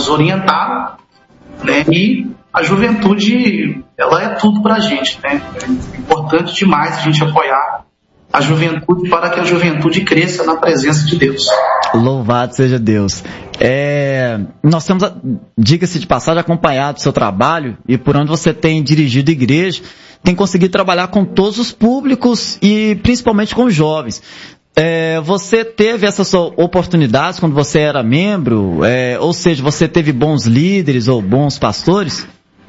orientaram, né? E a juventude, ela é tudo para a gente, né? É importante demais a gente apoiar a juventude para que a juventude cresça na presença de Deus. Louvado seja Deus. Nós temos, diga-se de passagem, acompanhado o seu trabalho e por onde você tem dirigido a igreja, tem conseguido trabalhar com todos os públicos e principalmente com os jovens. Você teve essas oportunidades quando você era membro? Ou seja, você teve bons líderes ou bons pastores?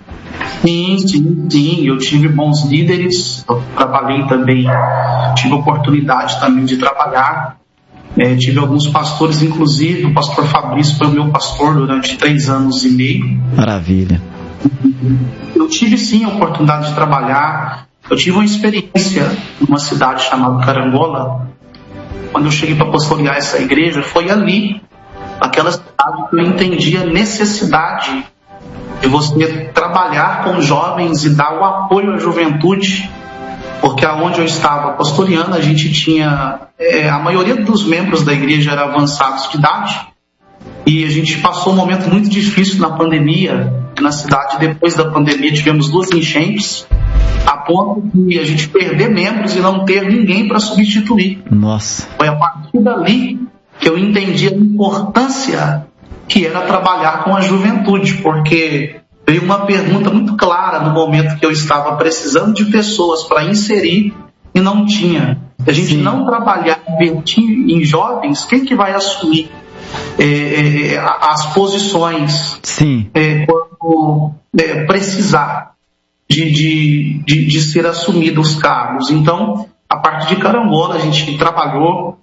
Sim, eu tive bons líderes, eu trabalhei também, tive oportunidade também de trabalhar, tive alguns pastores, inclusive o pastor Fabrício foi o meu pastor durante 3 anos e meio. Maravilha. Eu tive sim a oportunidade de trabalhar, eu tive uma experiência numa cidade chamada Carangola. Quando eu cheguei para pastorear essa igreja, foi ali, naquela cidade, que eu entendi a necessidade de você trabalhar com jovens e dar o apoio à juventude, porque aonde eu estava pastoreando, a gente tinha, a maioria dos membros da igreja eram avançados de idade, e a gente passou um momento muito difícil na pandemia, na cidade. Depois da pandemia tivemos 2 enchentes, a ponto de a gente perder membros e não ter ninguém para substituir. Nossa. Foi a partir dali que eu entendi a importância que era trabalhar com a juventude, porque veio uma pergunta muito clara no momento que eu estava precisando de pessoas para inserir e não tinha. Se a gente não trabalhar, investir em jovens, quem que vai assumir as posições quando precisar de ser assumidos os cargos? Então, a partir de Carangola, a gente trabalhou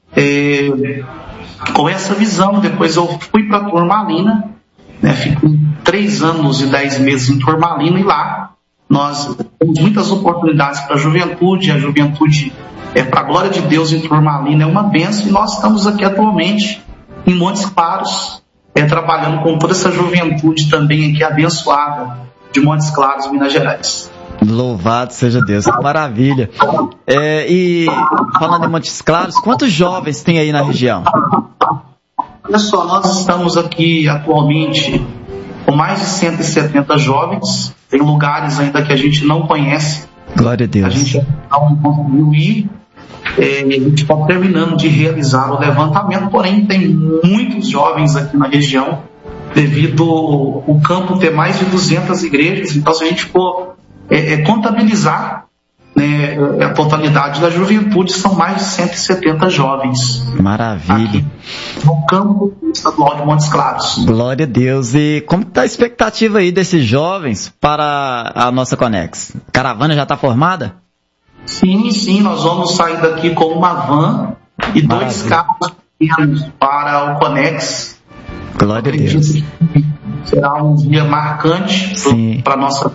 com essa visão. Depois eu fui para Turmalina, fiquei 3 anos e 10 meses em Turmalina, e lá nós temos muitas oportunidades para a juventude para a glória de Deus em Turmalina é uma bênção, e nós estamos aqui atualmente em Montes Claros, trabalhando com toda essa juventude também aqui abençoada de Montes Claros, Minas Gerais. Louvado seja Deus, que maravilha. E falando em Montes Claros, quantos jovens tem aí na região? Olha só, nós estamos aqui atualmente com mais de 170 jovens. Tem lugares ainda que a gente não conhece. Glória a Deus. A gente não conseguiu ir. A gente está terminando de realizar o levantamento, porém tem muitos jovens aqui na região, devido o campo ter mais de 200 igrejas. Então, se a gente for contabilizar, a totalidade da juventude, são mais de 170 jovens. Maravilha. Aqui no campo estadual de Montes Claros. Glória a Deus. E como está a expectativa aí desses jovens para a nossa Conex? A caravana já está formada? Sim, nós vamos sair daqui com uma van e 2 carros pequenos para o Conex. Glória a Deus. Será um dia marcante para a nossa.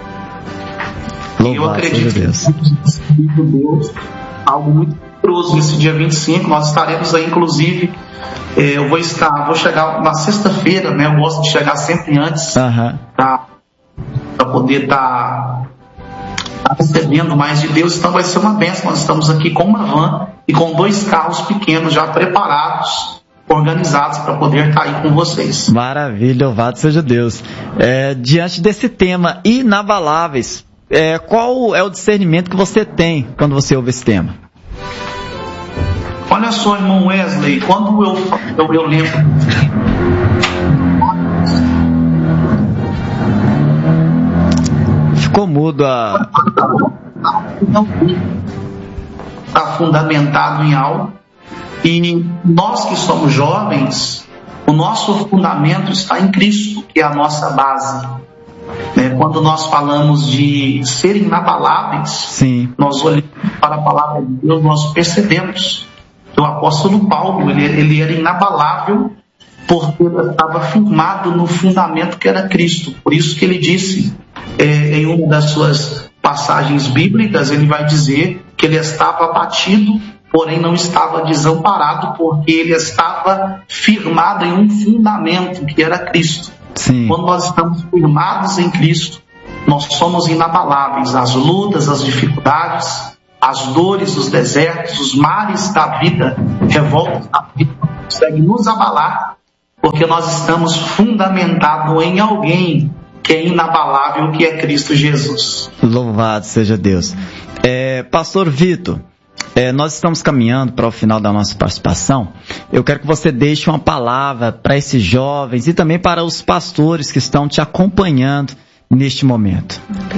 Eu acredito que Deus, algo muito poderoso nesse dia 25. Nós estaremos aí, inclusive, eu vou chegar na sexta-feira, eu gosto de chegar sempre antes, para poder estar recebendo mais de Deus. Então vai ser uma bênção. Nós estamos aqui com uma van e com 2 carros pequenos já preparados, organizados para poder estar aí com vocês. Maravilha, louvado seja Deus. Diante desse tema, inabaláveis, qual é o discernimento que você tem quando você ouve esse tema? Olha só, irmão Wesley, quando eu lembro, ficou mudo não está fundamentado em algo, e nós que somos jovens, o nosso fundamento está em Cristo, que é a nossa base. Quando nós falamos de ser inabaláveis, nós olhamos para a palavra de Deus, nós percebemos que o apóstolo Paulo ele era inabalável porque ele estava firmado no fundamento que era Cristo. Por isso que ele disse, em uma das suas passagens bíblicas, ele vai dizer que ele estava abatido, porém não estava desamparado, porque ele estava firmado em um fundamento que era Cristo. Quando nós estamos firmados em Cristo, nós somos inabaláveis. As lutas, as dificuldades, as dores, os desertos, os mares da vida, revoltas da vida, conseguem nos abalar, porque nós estamos fundamentados em alguém que é inabalável, que é Cristo Jesus. Louvado seja Deus. Pastor Vitor, nós estamos caminhando para o final da nossa participação. Eu quero que você deixe uma palavra para esses jovens e também para os pastores que estão te acompanhando neste momento.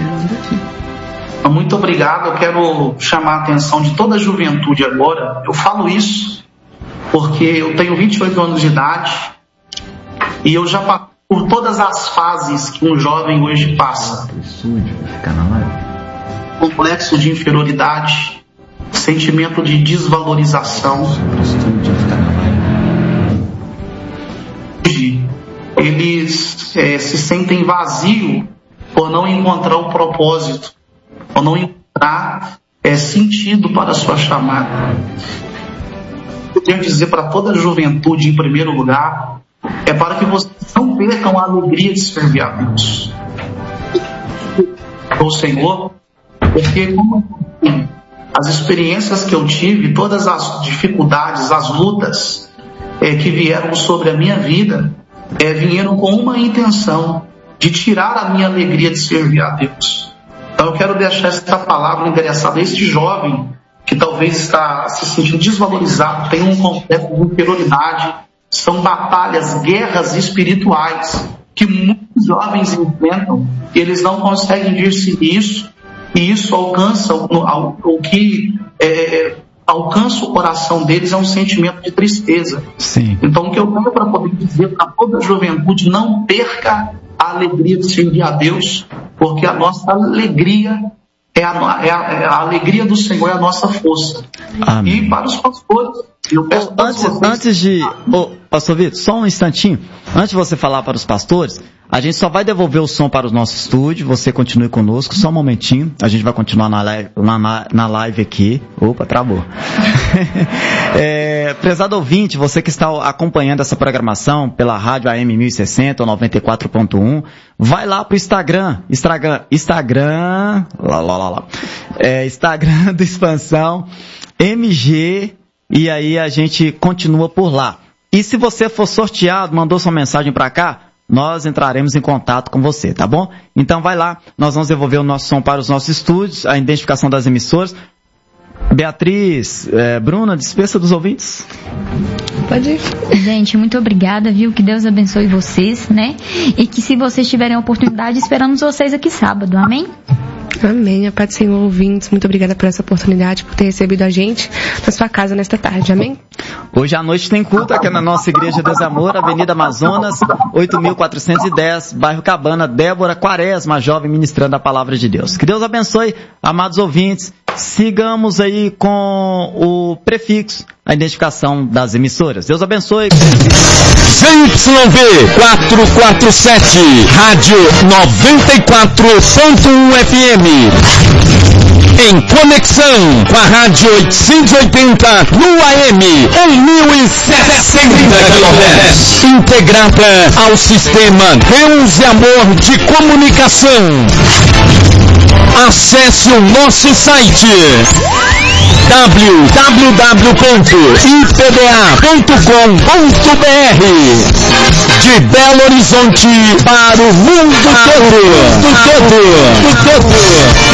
Muito obrigado. Eu quero chamar a atenção de toda a juventude agora. Eu falo isso porque eu tenho 28 anos de idade e eu já passei por todas as fases que um jovem hoje passa. Complexo de inferioridade, sentimento de desvalorização. Eles se sentem vazios por não encontrar o propósito, por não encontrar sentido para a sua chamada. Eu quero dizer para toda a juventude, em primeiro lugar, para que vocês não percam a alegria de servir a Deus, o Senhor, porque como as experiências que eu tive, todas as dificuldades, as lutas que vieram sobre a minha vida, vieram com uma intenção de tirar a minha alegria de servir a Deus. Então eu quero deixar essa palavra endereçada a este jovem que talvez está se sentindo desvalorizado, tem um complexo de inferioridade. São batalhas, guerras espirituais que muitos jovens enfrentam e eles não conseguem discernir isso, e isso alcança o que alcança o coração deles é um sentimento de tristeza. Sim. Então o que eu tenho para poder dizer para toda a juventude: não perca a alegria de servir a Deus, porque a nossa alegria a alegria do Senhor é a nossa força. Amém. E para os pastores, eu peço antes de... Pastor Vitor, só um instantinho. Antes de você falar para os pastores, a gente só vai devolver o som para o nosso estúdio. Você continue conosco, só um momentinho. A gente vai continuar na live aqui. Opa, travou. Prezado ouvinte, você que está acompanhando essa programação pela rádio AM 1060 ou 94.1, vai lá pro Instagram do Expansão MG, e aí a gente continua por lá. E se você for sorteado, mandou sua mensagem para cá, nós entraremos em contato com você, tá bom? Então vai lá, nós vamos devolver o nosso som para os nossos estúdios, a identificação das emissoras. Beatriz, Bruna, dispensa dos ouvintes. Pode ir. Gente, muito obrigada, viu? Que Deus abençoe vocês, né? E que se vocês tiverem a oportunidade, esperamos vocês aqui sábado, amém? Amém. A paz do Senhor, ouvintes. Muito obrigada por essa oportunidade, por ter recebido a gente na sua casa nesta tarde. Amém? Hoje à noite tem culto aqui na nossa Igreja Desamor, Avenida Amazonas, 8.410, bairro Cabana. Débora Quaresma, jovem, ministrando a palavra de Deus. Que Deus abençoe, amados ouvintes. Sigamos aí com o prefixo, a identificação das emissoras. Deus abençoe. ZYV 447, Rádio 94.1 FM. Em conexão com a Rádio 880 no AM, em 1060 kHz. Integrada ao sistema Deus e Amor de Comunicação. Acesse o nosso site www.ipda.com.br. De Belo Horizonte para o mundo todo.